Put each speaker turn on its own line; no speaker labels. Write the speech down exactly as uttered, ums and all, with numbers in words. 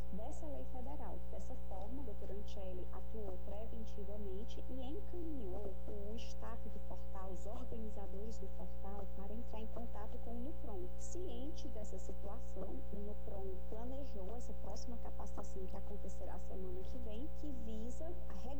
dessa lei federal. Dessa forma, a doutora Anchele atuou preventivamente e encaminhou o staff do Fortal, os organizadores do Fortal, para entrar em contato com o NUPROM. Ciente dessa situação, o NUPROM planejou essa próxima capacitação que acontecerá semana que vem, que visa a